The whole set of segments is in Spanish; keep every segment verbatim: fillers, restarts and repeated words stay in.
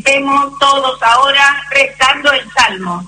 Estemos todos ahora rezando el Salmo.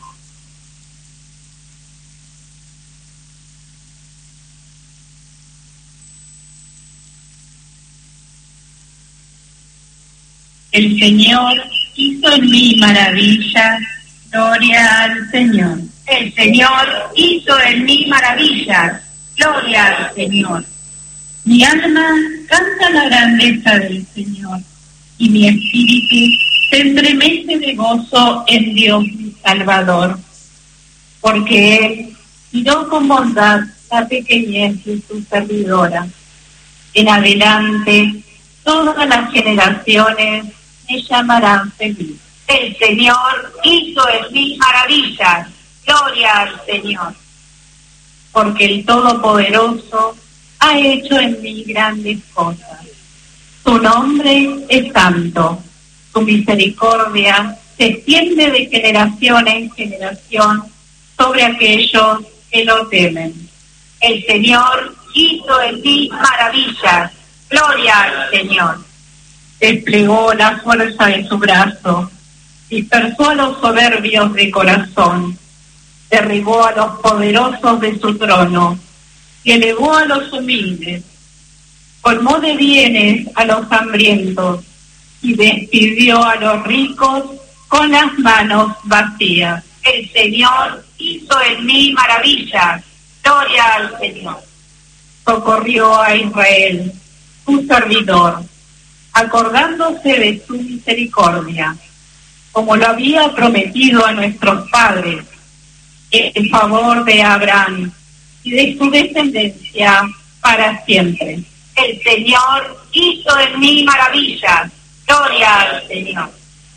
El Señor hizo en mí maravillas, gloria al Señor. El Señor hizo en mí maravillas, gloria al Señor. Mi alma canta la grandeza del Señor, y mi espíritu se entremece de gozo en Dios mi Salvador, porque Él miró con bondad la pequeñez de su servidora. En adelante, todas las generaciones me llamarán feliz. El Señor hizo en mí maravillas, gloria al Señor. Porque el Todopoderoso ha hecho en mí grandes cosas. Su nombre es santo, su misericordia se extiende de generación en generación sobre aquellos que lo temen. El Señor hizo en mí maravillas, gloria al Señor. Desplegó la fuerza de su brazo, dispersó a los soberbios de corazón, derribó a los poderosos de su trono y elevó a los humildes, colmó de bienes a los hambrientos y despidió a los ricos con las manos vacías. El Señor hizo en mí maravillas, gloria al Señor. Socorrió a Israel, su servidor, acordándose de su misericordia, como lo había prometido a nuestros padres, en favor de Abraham y de su descendencia para siempre. El Señor hizo en mí maravillas, gloria al Señor.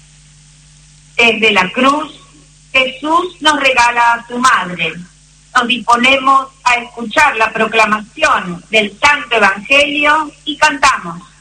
Desde la cruz, Jesús nos regala a su madre. Nos disponemos a escuchar la proclamación del Santo Evangelio y cantamos.